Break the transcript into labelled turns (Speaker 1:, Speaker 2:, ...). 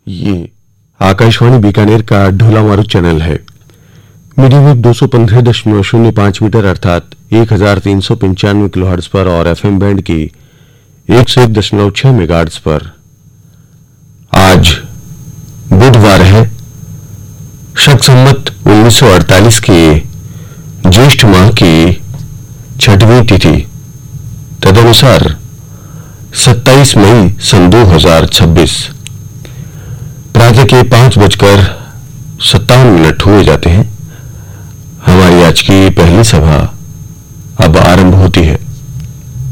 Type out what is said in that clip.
Speaker 1: ये आकाशवाणी बीकानेर का ढोला मारू चैनल है। मीडियम वेव 215.05 मीटर अर्थात 1395 किलोहर्ट्ज पर और एफएम बैंड की 101.6 मेगाहर्ट्ज पर। आज बुधवार है, शक संवत 1948 के ज्येष्ठ माह की 6वीं तिथि, तदनुसार 27 मई सन 2026 प्रातः के 5:57 हुए जाते हैं। हमारी आज की पहली सभा अब आरंभ होती है।